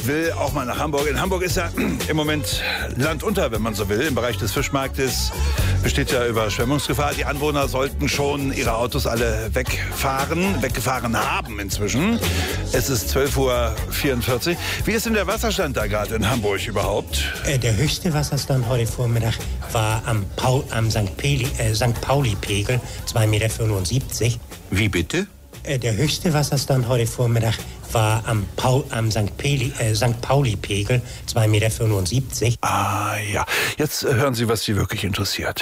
will auch mal nach Hamburg. In Hamburg ist ja im Moment Land unter, wenn man so will. Im Bereich des Fischmarktes besteht ja Überschwemmungsgefahr. Die Anwohner sollten schon ihre Autos alle weggefahren haben inzwischen. Es ist 12:44 Uhr. Wie ist denn der Wasserstand da gerade in Hamburg überhaupt? Der höchste Wasserstand heute Vormittag war am St. Pauli-Pegel, 2,75 Meter. Wie bitte? Der höchste Wasserstand heute Vormittag war am St. Pauli-Pegel, 2,75 Meter. Ah ja, jetzt hören Sie, was Sie wirklich interessiert.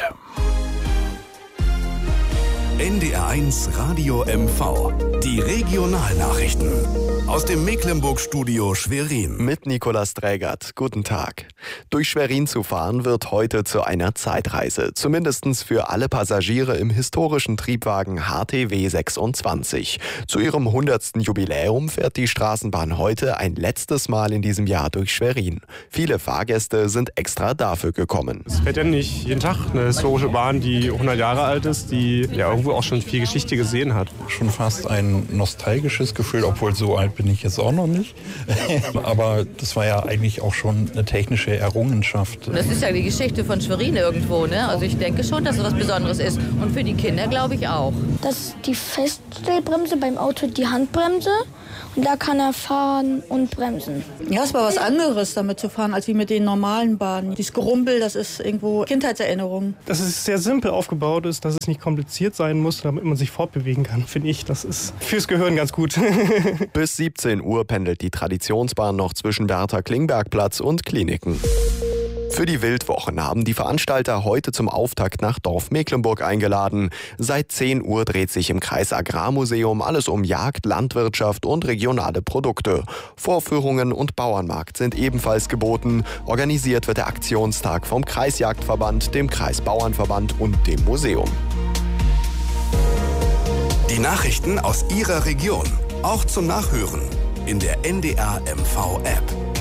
NDR1 Radio MV. Die Regionalnachrichten. Aus dem Mecklenburg-Studio Schwerin. Mit Nicolas Drägert. Guten Tag. Durch Schwerin zu fahren wird heute zu einer Zeitreise. Zumindest für alle Passagiere im historischen Triebwagen HTW 26. Zu ihrem 100. Jubiläum fährt die Straßenbahn heute ein letztes Mal in diesem Jahr durch Schwerin. Viele Fahrgäste sind extra dafür gekommen. Es fährt ja nicht jeden Tag eine historische Bahn, die 100 Jahre alt ist, die ja irgendwo auch schon viel Geschichte gesehen hat. Schon fast ein nostalgisches Gefühl, obwohl so alt bin ich jetzt auch noch nicht. Aber das war ja eigentlich auch schon eine technische Errungenschaft. Das ist ja die Geschichte von Schwerin irgendwo, ne? Also ich denke schon, dass es was Besonderes ist. Und für die Kinder glaube ich auch. Das ist die Feststellbremse, beim Auto die Handbremse. Und da kann er fahren und bremsen. Ja, es war was anderes, damit zu fahren, als wie mit den normalen Bahnen. Dieses Gerumpel, das ist irgendwo Kindheitserinnerung. Dass es sehr simpel aufgebaut ist, dass es nicht kompliziert sein muss, damit man sich fortbewegen kann, finde ich. Das ist fürs Gehirn ganz gut. Bis 17 Uhr pendelt die Traditionsbahn noch zwischen Wärter-Klingberg-Platz und Kliniken. Für die Wildwochen haben die Veranstalter heute zum Auftakt nach Dorf Mecklenburg eingeladen. Seit 10 Uhr dreht sich im Kreis Agrarmuseum alles um Jagd, Landwirtschaft und regionale Produkte. Vorführungen und Bauernmarkt sind ebenfalls geboten. Organisiert wird der Aktionstag vom Kreisjagdverband, dem Kreisbauernverband und dem Museum. Die Nachrichten aus Ihrer Region, auch zum Nachhören in der NDR MV App.